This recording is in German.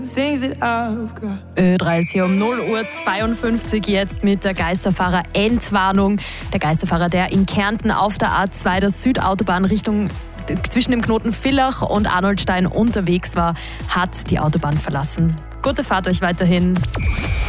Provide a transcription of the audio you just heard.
Ö3 ist hier um 0:52 Uhr jetzt mit der Geisterfahrer-Entwarnung. Der Geisterfahrer, der in Kärnten auf der A2 der Südautobahn Richtung zwischen dem Knoten Villach und Arnoldstein unterwegs war, hat die Autobahn verlassen. Gute Fahrt euch weiterhin.